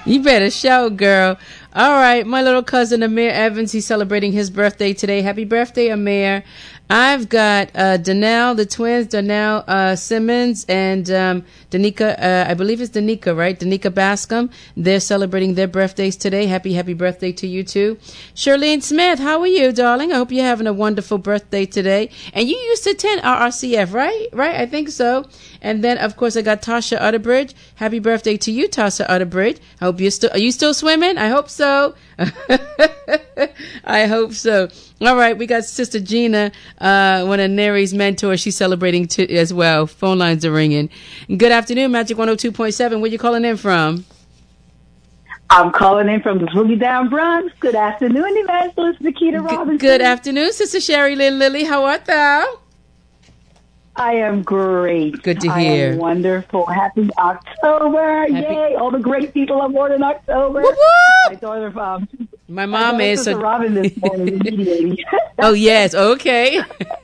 You better shout, girl. All right, my little cousin Amir Evans, he's celebrating his birthday today. Happy birthday, Amir. I've got Danelle, the twins, Danelle Simmons and Danica, I believe it's Danica, right? Danica Bascom. They're celebrating their birthdays today. Happy birthday to you too. Shirlene Smith, how are you, darling? I hope you're having a wonderful birthday today. And you used to attend RRCF, right? Right? I think so. And then, of course, I got Tasha Utterbridge. Happy birthday to you, Tasha Utterbridge. I hope are you still swimming? I hope so. I hope so. All right, we got Sister Gina, one of Neri's mentors. She's celebrating too, as well. Phone lines are ringing. Good afternoon, Magic 102.7. Where you calling in from? I'm calling in from the Boogie Down Bronx. Good afternoon, Evangelist Nikita Robinson. Good afternoon, Sister Sherry Lynn Lilly. How art thou? I am great. Good to hear. I am wonderful. Happy October. Yay. All the great people are born in October. Whoop, whoop. My daughter, my mom is. Sister Robin this morning immediately. Oh, yes. Okay.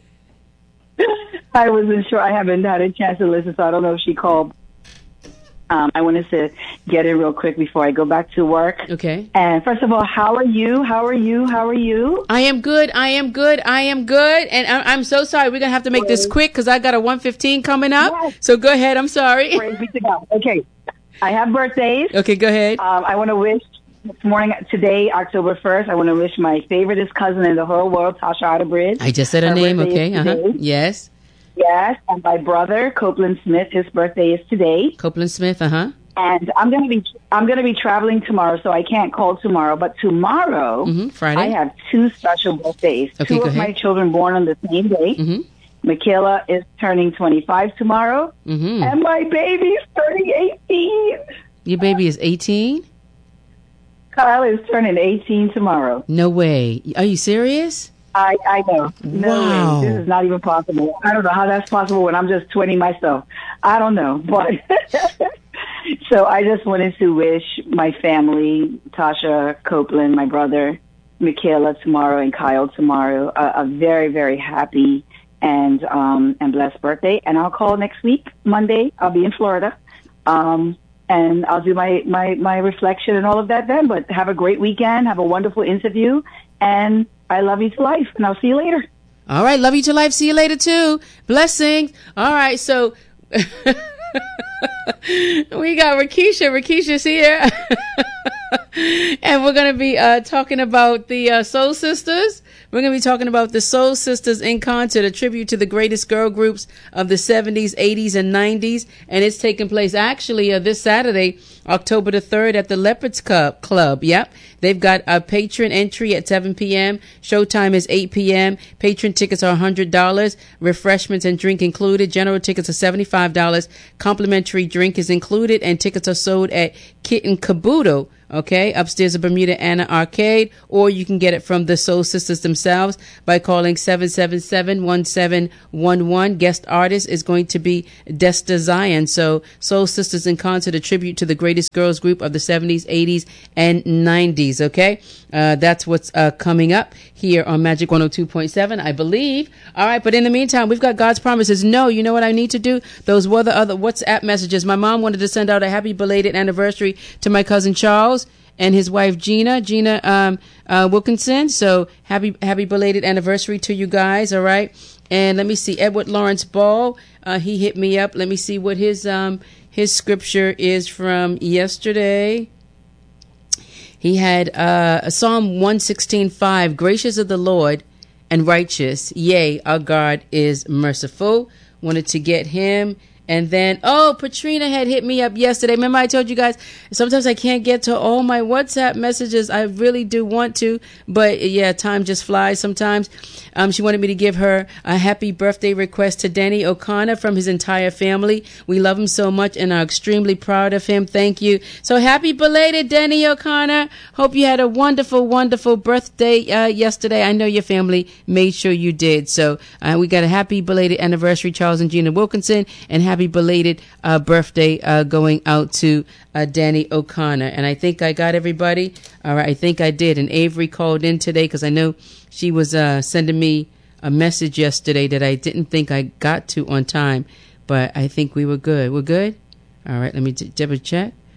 I wasn't sure. I haven't had a chance to listen, so I don't know if she called. I wanted to get in real quick before I go back to work. Okay. And first of all, how are you? How are you? How are you? I am good. I am good. I am good. And I'm so sorry. We're going to have to make this quick because I got a 1:15 coming up. Yes. So go ahead. I'm sorry. Praise be to God. Okay. I have birthdays. Okay, go ahead. I want to wish today, October 1st, I want to wish my favoriteest cousin in the whole world, Tasha Otterbridge. I just said her name. Okay. Yes. Yes, and my brother Copeland Smith, his birthday is today. Copeland Smith, And I'm gonna be traveling tomorrow, so I can't call tomorrow. But tomorrow, Friday, I have two special birthdays. Okay, two of my children born on the same day. Michaela is turning 25 tomorrow, and my baby's turning 18. Your baby is 18? Kyle is turning 18 tomorrow. No way. Are you serious? I know. No wow. way. This is not even possible. I don't know how that's possible when I'm just 20 myself. I don't know. But so I just wanted to wish my family, Tasha, Copeland, my brother, Michaela tomorrow, and Kyle tomorrow, a very, very happy and blessed birthday. And I'll call next week, Monday. I'll be in Florida. And I'll do my reflection and all of that then. But have a great weekend. Have a wonderful interview. And I love you to life, and I'll see you later. All right, love you to life. See you later, too. Blessings. All right, so we got Rakisha. Rakisha's here. And we're going to be talking about the Soul Sisters. We're going to be talking about the Soul Sisters in concert, a tribute to the greatest girl groups of the 70s, 80s, and 90s. And it's taking place actually this Saturday, October the 3rd at the Leopards Club. Yep. They've got a patron entry at 7 p.m. Showtime is 8 p.m. Patron tickets are $100. Refreshments and drink included. General tickets are $75. Complimentary drink is included, and tickets are sold at Kitten Kabuto. Okay, upstairs of Bermuda Anna Arcade, or you can get it from the Soul Sisters themselves by calling 777-1711. Guest artist is going to be Desta Zion. So Soul Sisters in concert, a tribute to the greatest girls group of the 70s, 80s, and 90s. Okay, that's what's coming up here on Magic 102.7, I believe. All right, but in the meantime, we've got God's Promises. No, you know what I need to do? Those were the other WhatsApp messages. My mom wanted to send out a happy belated anniversary to my cousin Charles and his wife Gina Wilkinson. So happy belated anniversary to you guys. All right. And let me see, Edward Lawrence Ball, he hit me up. Let me see what his scripture is from yesterday. He had Psalm 116:5, gracious of the Lord and righteous, yea, our God is merciful. Wanted to get him. And then, Patrina had hit me up yesterday. Remember I told you guys, sometimes I can't get to all my WhatsApp messages. I really do want to, but yeah, time just flies sometimes. She wanted me to give her a happy birthday request to Danny O'Connor from his entire family. We love him so much and are extremely proud of him. Thank you. So happy belated, Danny O'Connor. Hope you had a wonderful, wonderful birthday yesterday. I know your family made sure you did. So we got a happy belated anniversary, Charles and Gina Wilkinson, and happy belated birthday going out to Danny O'Connor. And I think I got everybody. All right, I think I did. And Avery called in today because I know she was sending me a message yesterday that I didn't think I got to on time. But I think we were good. We're good? All right, let me double check.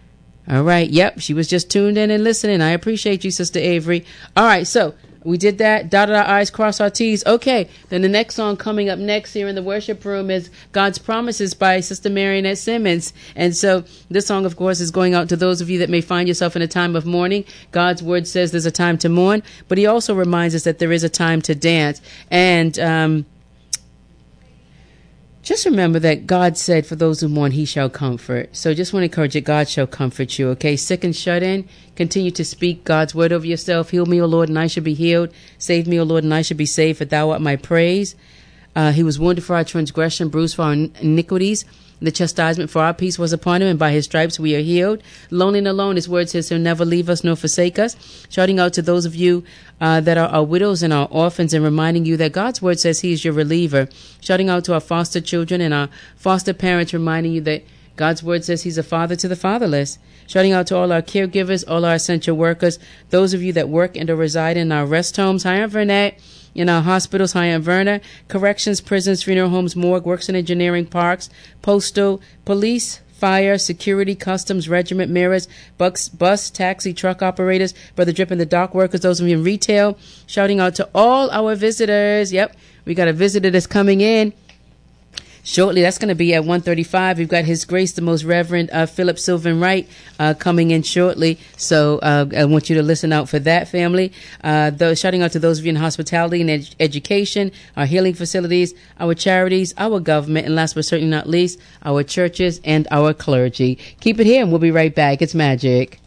All right. Yep. She was just tuned in and listening. I appreciate you, Sister Avery. All right. So we did that. Dotted our I's, cross our T's. Okay. Then the next song coming up next here in the worship room is God's Promises by Sister Marionette Simmons. And so this song, of course, is going out to those of you that may find yourself in a time of mourning. God's word says there's a time to mourn, but he also reminds us that there is a time to dance. And, just remember that God said, for those who mourn, he shall comfort. So just want to encourage you, God shall comfort you, okay? Sick and shut in, continue to speak God's word over yourself. Heal me, O Lord, and I shall be healed. Save me, O Lord, and I shall be saved, for thou art my praise. He was wounded for our transgression, bruised for our iniquities. The chastisement for our peace was upon him, and by his stripes we are healed. Lonely and alone, his word says he'll never leave us nor forsake us. Shouting out to those of you that are our widows and our orphans, and reminding you that God's word says he is your reliever. Shouting out to our foster children and our foster parents, reminding you that God's word says he's a father to the fatherless. Shouting out to all our caregivers, all our essential workers, those of you that work and or reside in our rest homes. Hi, I'm Vernette. In our hospitals, Hi, I'm Verna, corrections, prisons, funeral homes, morgue, works and engineering, parks, postal, police, fire, security, customs, regiment, mirrors, bus, taxi, truck operators, Brother Drip and the dock workers, those of you in retail. Shouting out to all our visitors. Yep, we got a visitor that's coming in shortly. That's going to be at 1:35. We've got His Grace, the Most Reverend Philip Sylvan Wright, coming in shortly. So I want you to listen out for that, family. Shouting out to those of you in hospitality and education, our healing facilities, our charities, our government, and last but certainly not least, our churches and our clergy. Keep it here, and we'll be right back. It's magic.